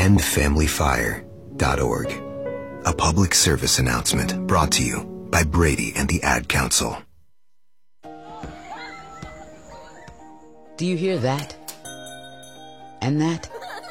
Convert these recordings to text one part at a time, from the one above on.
EndFamilyFire.org. A public service announcement brought to you by Brady and the Ad Council. Do you hear that? And that?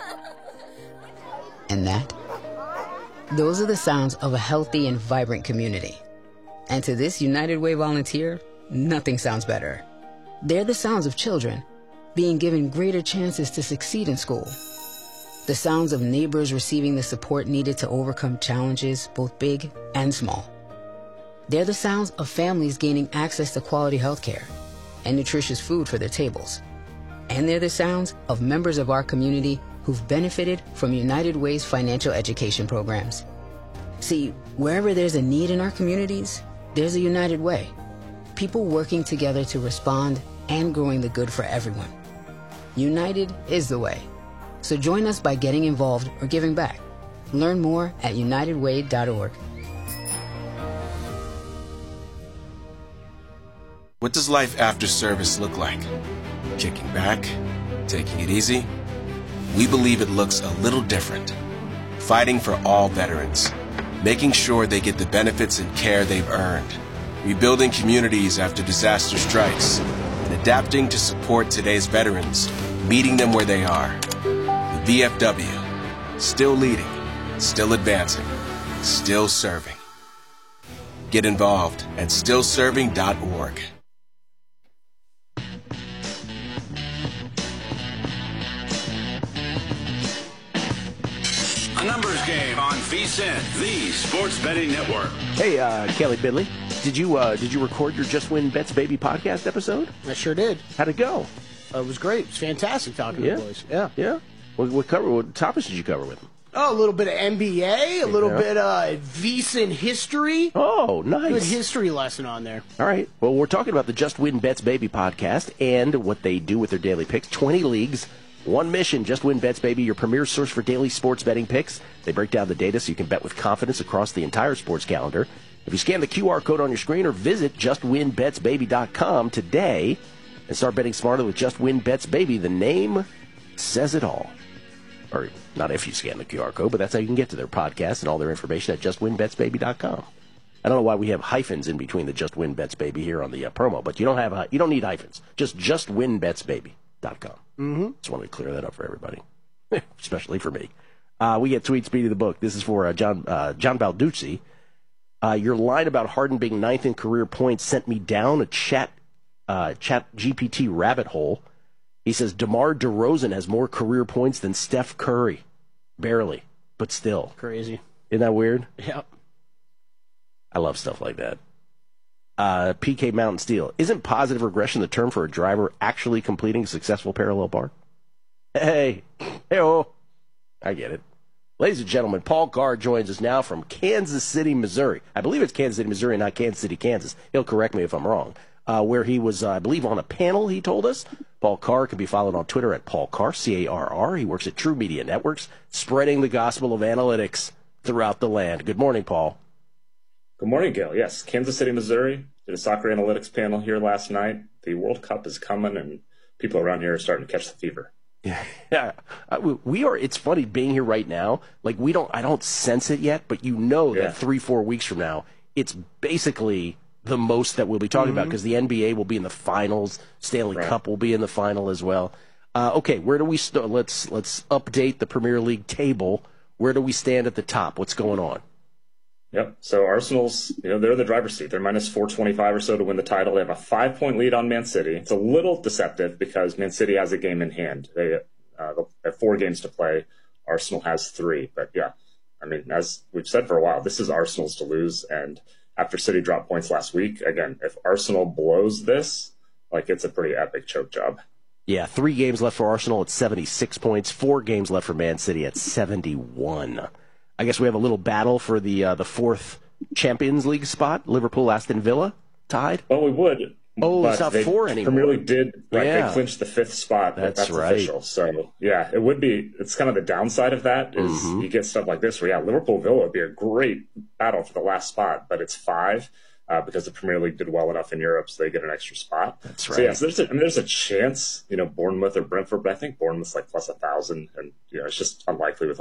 And that? Those are the sounds of a healthy and vibrant community. And to this United Way volunteer, nothing sounds better. They're the sounds of children being given greater chances to succeed in school. The sounds of neighbors receiving the support needed to overcome challenges, both big and small. They're the sounds of families gaining access to quality health care and nutritious food for their tables. And they're the sounds of members of our community who've benefited from United Way's financial education programs. See, wherever there's a need in our communities, there's a United Way. People working together to respond and growing the good for everyone. United is the way. So join us by getting involved or giving back. Learn more at unitedway.org. What does life after service look like? Kicking back? Taking it easy? We believe it looks a little different. Fighting for all veterans. Making sure they get the benefits and care they've earned. Rebuilding communities after disaster strikes. And adapting to support today's veterans. Meeting them where they are. The VFW. Still leading. Still advancing. Still serving. Get involved at stillserving.org. A numbers game on VSiN, the Sports Betting Network. Hey, Kelly Bidley, did you record your Just Win Bets Baby podcast episode? I sure did. How'd it go? It was great. It was fantastic talking to the boys. Yeah. What topics did you cover with them? Oh, a little bit of NBA, a little bit of VSiN history. Oh, nice. Good history lesson on there. All right. Well, we're talking about the Just Win Bets Baby podcast and what they do with their daily picks. 20 leagues. One mission, Just Win Bets Baby, your premier source for daily sports betting picks. They break down the data so you can bet with confidence across the entire sports calendar. If you scan the QR code on your screen or visit justwinbetsbaby.com today and start betting smarter with Just Win Bets Baby, the name says it all. Or not if you scan the QR code, but that's how you can get to their podcast and all their information at justwinbetsbaby.com. I don't know why we have hyphens in between the Just Win Bets Baby here on the promo, but you don't need hyphens. Just justwinbetsbaby.com. Just wanted to clear that up for everybody, especially for me. We get Tweet Speed of the book. This is for John Balducci. Your line about Harden being ninth in career points sent me down a chat GPT rabbit hole. He says DeMar DeRozan has more career points than Steph Curry. Barely, but still. Crazy. Isn't that weird? Yep. I love stuff like that. PK Mountain Steel. Isn't positive regression the term for a driver actually completing a successful parallel park? Hey-oh. I get it. Ladies and gentlemen, Paul Carr joins us now from Kansas City, Missouri. I believe it's Kansas City, Missouri, not Kansas City, Kansas. He'll correct me if I'm wrong. Where he was, I believe, on a panel, he told us. Paul Carr can be followed on Twitter at Paul Carr, C-A-R-R. He works at True Media Networks, spreading the gospel of analytics throughout the land. Good morning, Paul. Good morning, Gil. Yes, Kansas City, Missouri. Did a soccer analytics panel here last night. The World Cup is coming, and people around here are starting to catch the fever. Yeah, we are. It's funny being here right now. Like I don't sense it yet, but you know that 3-4 weeks from now, it's basically the most that we'll be talking about because the NBA will be in the finals, Stanley Cup will be in the final as well. Okay, where do we start? Let's update the Premier League table. Where do we stand at the top? What's going on? Yep. So Arsenal's, they're in the driver's seat. They're minus 425 or so to win the title. They have a 5-point lead on Man City. It's a little deceptive because Man City has a game in hand. They have 4 games to play. Arsenal has 3. But yeah, I mean, as we've said for a while, this is Arsenal's to lose. And after City dropped points last week, again, if Arsenal blows this, it's a pretty epic choke job. Yeah, 3 games left for Arsenal at 76 points. 4 games left for Man City at 71. I guess we have a little battle for the 4th Champions League spot. Liverpool, Aston Villa tied. Well, we would. Oh, it's not 4 anymore. Premier League did. Right, they clinched the 5th spot. That's right. Official. So, yeah, it would be. It's kind of the downside of that is you get stuff like this where, Liverpool Villa would be a great battle for the last spot, but it's 5 because the Premier League did well enough in Europe, so they get an extra spot. That's right. So, yeah, so there's a chance, Bournemouth or Brentford, but I think Bournemouth's plus 1,000, and it's just unlikely with